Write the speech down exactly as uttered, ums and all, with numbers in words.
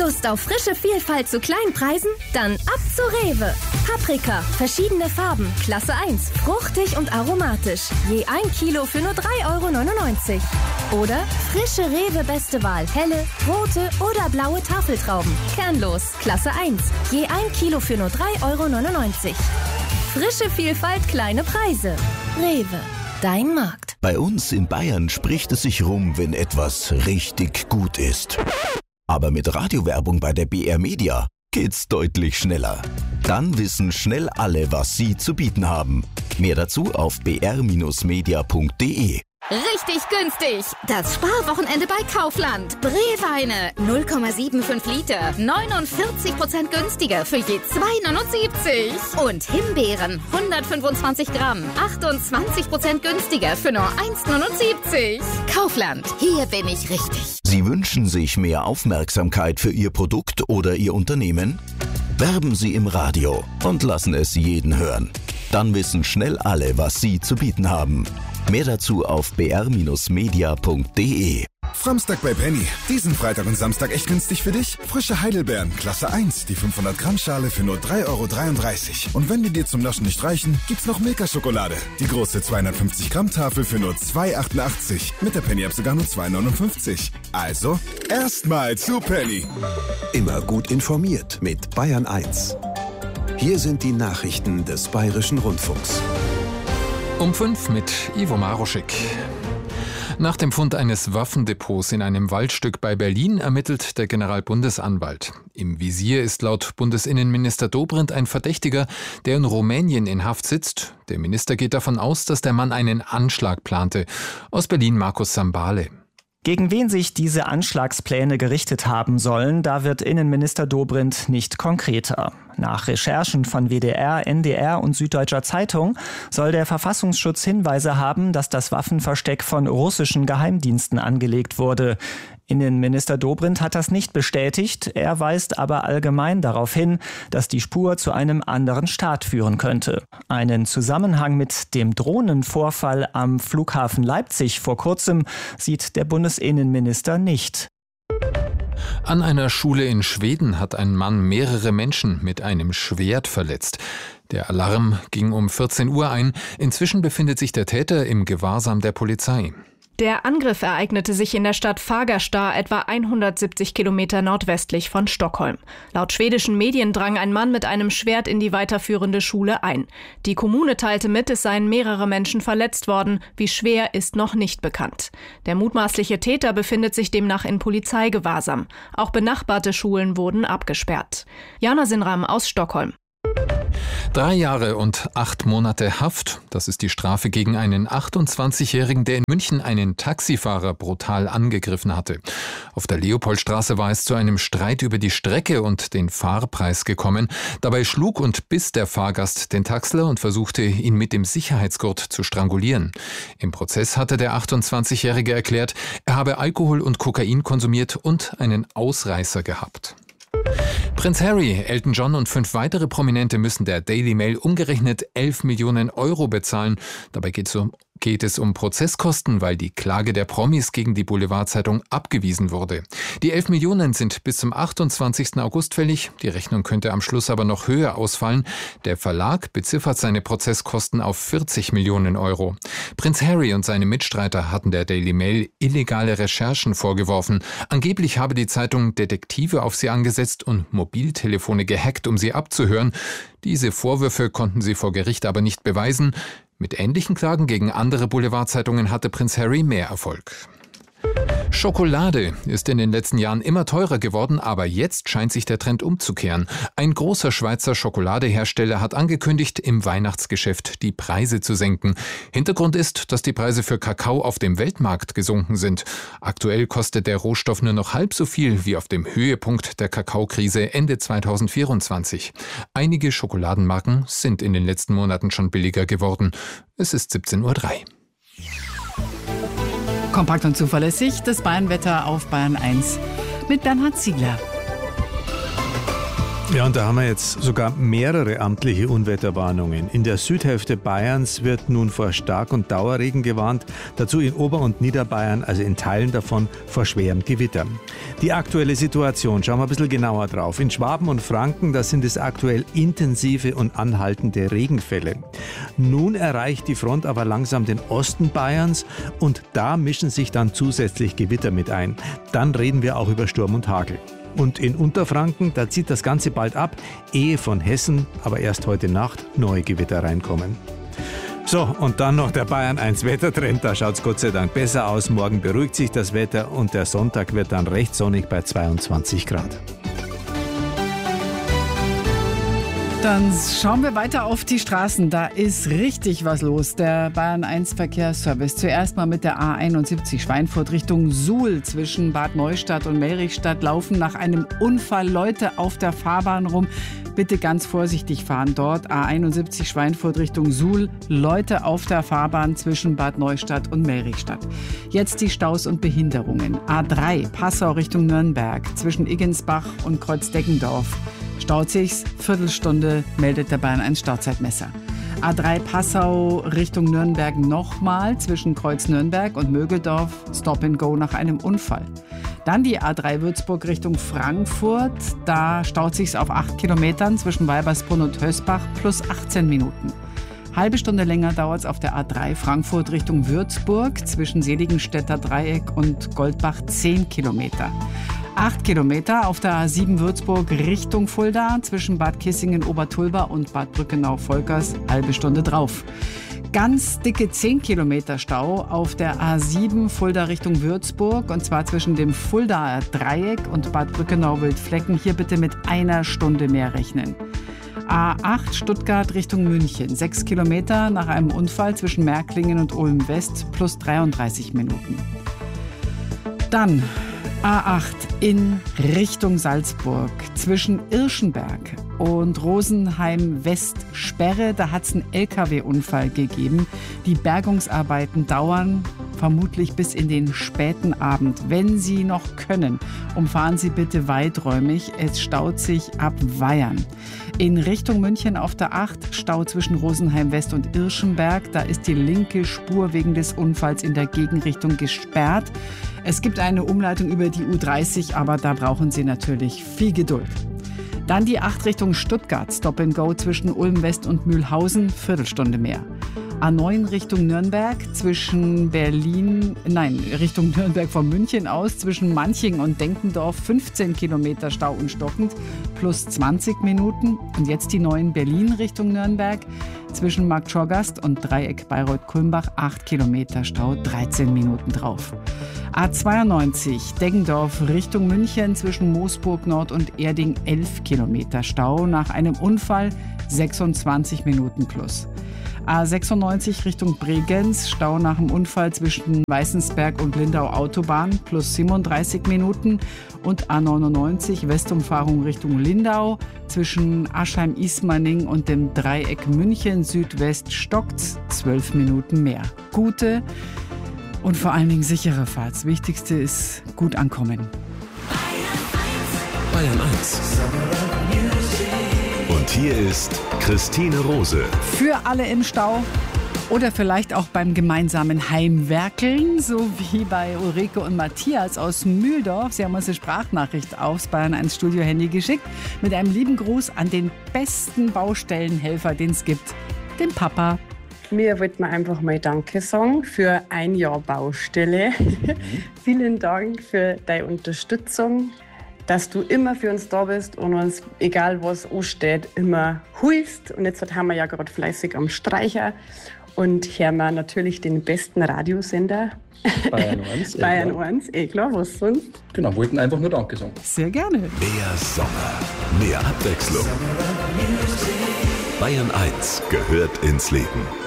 Lust auf frische Vielfalt zu Kleinpreisen? Dann ab zu Rewe. Paprika, verschiedene Farben, Klasse eins, fruchtig und aromatisch. Je ein Kilo für nur drei Euro neunundneunzig. Oder frische Rewe Beste Wahl, helle, rote oder blaue Tafeltrauben. Kernlos, Klasse eins. Je ein Kilo für nur drei Euro neunundneunzig. Frische Vielfalt, kleine Preise. Rewe, dein Markt. Bei uns in Bayern spricht es sich rum, wenn etwas richtig gut ist. Aber mit Radiowerbung bei der B R Media geht's deutlich schneller. Dann wissen schnell alle, was sie zu bieten haben. Mehr dazu auf b r media punkt d e. Richtig günstig! Das Sparwochenende bei Kaufland. Brewweine null Komma fünfundsiebzig Liter, neunundvierzig Prozent günstiger für je zwei Euro neunundsiebzig. Und Himbeeren hundertfünfundzwanzig Gramm, achtundzwanzig Prozent günstiger für nur eins Euro neunundsiebzig. Kaufland, hier bin ich richtig. Sie wünschen sich mehr Aufmerksamkeit für Ihr Produkt oder Ihr Unternehmen? Werben Sie im Radio und lassen es jeden hören. Dann wissen schnell alle, was Sie zu bieten haben. Mehr dazu auf b r media punkt d e. Samstag bei Penny. Diesen Freitag und Samstag echt günstig für dich? Frische Heidelbeeren, Klasse eins, die fünfhundert Gramm Schale für nur drei Euro dreiunddreißig. Und wenn die dir zum Naschen nicht reichen, gibt's noch Milka-Schokolade. Die große zweihundertfünfzig Gramm Tafel für nur zwei Euro achtundachtzig. Mit der Penny-App sogar nur zwei Euro neunundfünfzig. Also, erstmal zu Penny. Immer gut informiert mit Bayern eins. Hier sind die Nachrichten des Bayerischen Rundfunks. Um fünf mit Ivo Maroschek. Nach dem Fund eines Waffendepots in einem Waldstück bei Berlin ermittelt der Generalbundesanwalt. Im Visier ist laut Bundesinnenminister Dobrindt ein Verdächtiger, der in Rumänien in Haft sitzt. Der Minister geht davon aus, dass der Mann einen Anschlag plante. Aus Berlin Markus Sambale. Gegen wen sich diese Anschlagspläne gerichtet haben sollen, da wird Innenminister Dobrindt nicht konkreter. Nach Recherchen von W D R, N D R und Süddeutscher Zeitung soll der Verfassungsschutz Hinweise haben, dass das Waffenversteck von russischen Geheimdiensten angelegt wurde. Innenminister Dobrindt hat das nicht bestätigt, er weist aber allgemein darauf hin, dass die Spur zu einem anderen Staat führen könnte. Einen Zusammenhang mit dem Drohnenvorfall am Flughafen Leipzig vor kurzem sieht der Bundesinnenminister nicht. An einer Schule in Schweden hat ein Mann mehrere Menschen mit einem Schwert verletzt. Der Alarm ging um vierzehn Uhr ein. Inzwischen befindet sich der Täter im Gewahrsam der Polizei. Der Angriff ereignete sich in der Stadt Fagersta, etwa hundertsiebzig Kilometer nordwestlich von Stockholm. Laut schwedischen Medien drang ein Mann mit einem Schwert in die weiterführende Schule ein. Die Kommune teilte mit, es seien mehrere Menschen verletzt worden. Wie schwer, ist noch nicht bekannt. Der mutmaßliche Täter befindet sich demnach in Polizeigewahrsam. Auch benachbarte Schulen wurden abgesperrt. Jana Sinram aus Stockholm. Drei Jahre und acht Monate Haft, das ist die Strafe gegen einen achtundzwanzigjährigen, der in München einen Taxifahrer brutal angegriffen hatte. Auf der Leopoldstraße war es zu einem Streit über die Strecke und den Fahrpreis gekommen. Dabei schlug und biss der Fahrgast den Taxler und versuchte, ihn mit dem Sicherheitsgurt zu strangulieren. Im Prozess hatte der achtundzwanzigjährige erklärt, er habe Alkohol und Kokain konsumiert und einen Ausreißer gehabt. Prinz Harry, Elton John und fünf weitere Prominente müssen der Daily Mail umgerechnet elf Millionen Euro bezahlen. Dabei geht es um, geht es um Prozesskosten, weil die Klage der Promis gegen die Boulevardzeitung abgewiesen wurde. Die elf Millionen sind bis zum achtundzwanzigsten August fällig. Die Rechnung könnte am Schluss aber noch höher ausfallen. Der Verlag beziffert seine Prozesskosten auf vierzig Millionen Euro. Prinz Harry und seine Mitstreiter hatten der Daily Mail illegale Recherchen vorgeworfen. Angeblich habe die Zeitung Detektive auf sie angesetzt und Mobiltelefone gehackt, um sie abzuhören. Diese Vorwürfe konnten sie vor Gericht aber nicht beweisen. Mit ähnlichen Klagen gegen andere Boulevardzeitungen hatte Prinz Harry mehr Erfolg. Schokolade ist in den letzten Jahren immer teurer geworden, aber jetzt scheint sich der Trend umzukehren. Ein großer Schweizer Schokoladehersteller hat angekündigt, im Weihnachtsgeschäft die Preise zu senken. Hintergrund ist, dass die Preise für Kakao auf dem Weltmarkt gesunken sind. Aktuell kostet der Rohstoff nur noch halb so viel wie auf dem Höhepunkt der Kakaokrise Ende zweitausendvierundzwanzig. Einige Schokoladenmarken sind in den letzten Monaten schon billiger geworden. Es ist siebzehn Uhr drei. Kompakt und zuverlässig, das Bayernwetter auf Bayern eins mit Bernhard Ziegler. Ja, und da haben wir jetzt sogar mehrere amtliche Unwetterwarnungen. In der Südhälfte Bayerns wird nun vor Stark- und Dauerregen gewarnt. Dazu in Ober- und Niederbayern, also in Teilen davon, vor schwerem Gewitter. Die aktuelle Situation, schauen wir ein bisschen genauer drauf. In Schwaben und Franken, da sind es aktuell intensive und anhaltende Regenfälle. Nun erreicht die Front aber langsam den Osten Bayerns und da mischen sich dann zusätzlich Gewitter mit ein. Dann reden wir auch über Sturm und Hagel. Und in Unterfranken, da zieht das Ganze bald ab, ehe von Hessen aber erst heute Nacht neue Gewitter reinkommen. So, und dann noch der Bayern eins Wettertrend, da schaut es Gott sei Dank besser aus. Morgen beruhigt sich das Wetter und der Sonntag wird dann recht sonnig bei zweiundzwanzig Grad. Dann schauen wir weiter auf die Straßen. Da ist richtig was los. Der Bayern eins Verkehrsservice. Zuerst mal mit der A einundsiebzig Schweinfurt Richtung Suhl. Zwischen Bad Neustadt und Melrichstadt laufen nach einem Unfall Leute auf der Fahrbahn rum. Bitte ganz vorsichtig fahren dort. A einundsiebzig Schweinfurt Richtung Suhl. Leute auf der Fahrbahn zwischen Bad Neustadt und Melrichstadt. Jetzt die Staus und Behinderungen. A drei Passau Richtung Nürnberg. Zwischen Iggensbach und Kreuzdeggendorf. Staut sich's, Viertelstunde, meldet der Bayern eins Stauzeitmesser. A drei Passau Richtung Nürnberg nochmal zwischen Kreuz Nürnberg und Mögeldorf, Stop and Go nach einem Unfall. Dann die A drei Würzburg Richtung Frankfurt, da staut sich's auf acht Kilometern zwischen Weibersbrunn und Hösbach plus achtzehn Minuten. Halbe Stunde länger dauert's auf der A drei Frankfurt Richtung Würzburg zwischen Seligenstädter Dreieck und Goldbach zehn Kilometer. Acht Kilometer auf der A sieben Würzburg Richtung Fulda zwischen Bad Kissingen, Obertulba und Bad Brückenau-Volkers, halbe Stunde drauf. Ganz dicke zehn Kilometer Stau auf der A sieben Fulda Richtung Würzburg und zwar zwischen dem Fuldaer Dreieck und Bad Brückenau-Wildflecken. Hier bitte mit einer Stunde mehr rechnen. A acht Stuttgart Richtung München, sechs Kilometer nach einem Unfall zwischen Märklingen und Ulm West plus dreiunddreißig Minuten. Dann A acht in Richtung Salzburg zwischen Irschenberg und Rosenheim West Sperre. Da hat es einen L K W-Unfall gegeben. Die Bergungsarbeiten dauern vermutlich bis in den späten Abend. Wenn Sie noch können, umfahren Sie bitte weiträumig. Es staut sich ab Weyern. In Richtung München auf der acht, Stau zwischen Rosenheim West und Irschenberg. Da ist die linke Spur wegen des Unfalls in der Gegenrichtung gesperrt. Es gibt eine Umleitung über die U dreißig, aber da brauchen Sie natürlich viel Geduld. Dann die acht Richtung Stuttgart, Stop and Go zwischen Ulm West und Mühlhausen, Viertelstunde mehr. A neun Richtung Nürnberg zwischen Berlin, nein, Richtung Nürnberg von München aus, zwischen Manching und Denkendorf, fünfzehn Kilometer Stau und stockend, plus zwanzig Minuten. Und jetzt die neun Berlin Richtung Nürnberg, zwischen Marktschorgast und Dreieck Bayreuth-Kulmbach, acht Kilometer Stau, dreizehn Minuten drauf. A zweiundneunzig Deggendorf Richtung München, zwischen Moosburg Nord und Erding, elf Kilometer Stau, nach einem Unfall, sechsundzwanzig Minuten plus. A sechsundneunzig Richtung Bregenz, Stau nach dem Unfall zwischen Weißensberg und Lindau Autobahn, plus siebenunddreißig Minuten. Und A neunundneunzig Westumfahrung Richtung Lindau, zwischen Aschheim-Ismaning und dem Dreieck München Südwest stockt's, zwölf Minuten mehr. Gute und vor allen Dingen sichere Fahrt. Das Wichtigste ist gut ankommen. Bayern eins. Und hier ist Christine Rose. Für alle im Stau oder vielleicht auch beim gemeinsamen Heimwerkeln, so wie bei Ulrike und Matthias aus Mühldorf. Sie haben uns eine Sprachnachricht aufs Bayern eins Studio-Handy geschickt mit einem lieben Gruß an den besten Baustellenhelfer, den es gibt, den Papa. Mir wollte man einfach mal Danke sagen für ein Jahr Baustelle. Mhm. Vielen Dank für deine Unterstützung, dass du immer für uns da bist und uns, egal was ansteht, immer hilfst. Und jetzt haben wir ja gerade fleißig am Streicher und hören wir natürlich den besten Radiosender. Bayern eins. Bayern eins, eh klar, was sonst? Genau, wollten einfach nur Danke sagen. Sehr gerne. Mehr Sommer, mehr Abwechslung. Bayern eins gehört ins Leben.